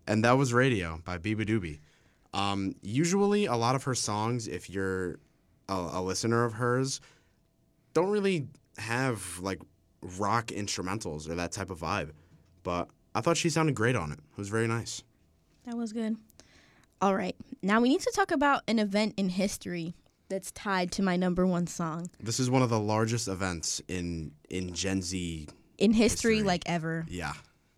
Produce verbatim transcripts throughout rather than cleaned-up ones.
And that was Radio by Biba Doobie. Um, usually, a lot of her songs, if you're a, a listener of hers, don't really have like rock instrumentals or that type of vibe. But I thought she sounded great on it. It was very nice. That was good. All right. Now we need to talk about an event in history that's tied to my number one song. This is one of the largest events in in Gen Z in history, history. like ever. Yeah.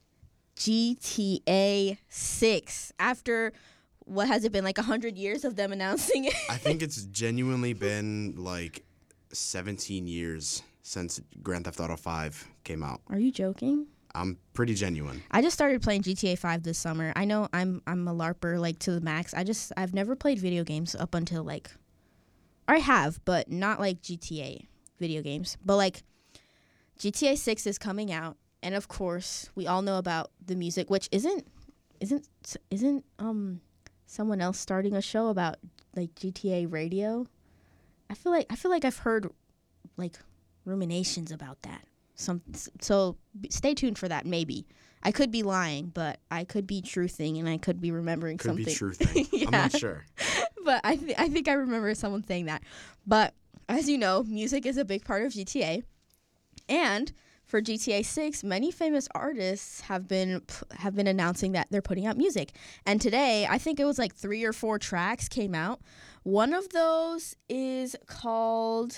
G T A six. After what has it been, like one hundred years of them announcing it? I think it's genuinely been like seventeen years since Grand Theft Auto five came out. Are you joking? I'm pretty genuine. I just started playing G T A five this summer. I know I'm I'm a LARPer like to the max. I just I've never played video games up until like or I have, but not like G T A video games. But like G T A six is coming out, and of course, we all know about the music, which isn't isn't isn't um someone else starting a show about like G T A radio? I feel like I feel like I've heard like ruminations about that. Some so stay tuned for that. Maybe I could be lying, but I could be truthing, and I could be remembering could something. Could be truthing. yeah. I'm not sure. But I th- I think I remember someone saying that. But as you know, music is a big part of G T A, and for G T A six, many famous artists have been have been announcing that they're putting out music. And today, I think it was like three or four tracks came out. One of those is called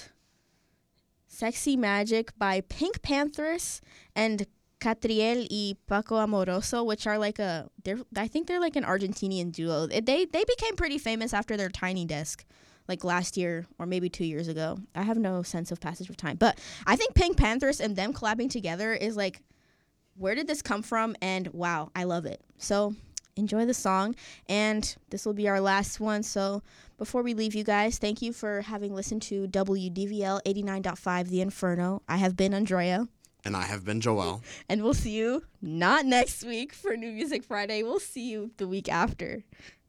Sexy Magic by Pink Panthers and Catriel y Paco Amoroso, which are like a, they're I think they're like an Argentinian duo. They they became pretty famous after their Tiny Desk, like last year or maybe two years ago. I have no sense of passage of time, but I think Pink Panthers and them collabing together is like, where did this come from? And wow, I love it. So enjoy the song, and this will be our last one. So before we leave you guys, thank you for having listened to W D V L eighty-nine point five The Inferno. I have been Andrea. And I have been Joel. And we'll see you not next week for New Music Friday. We'll see you the week after.